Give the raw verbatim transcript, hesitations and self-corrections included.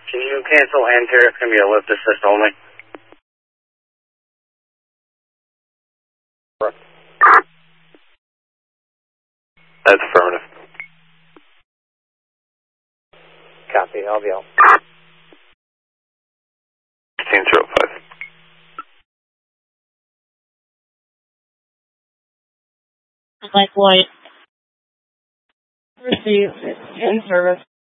Can you cancel enter? It's going to be a lift assist only. That's affirmative. Copy, L V L. sixteen zero five. Mike White. Received in service.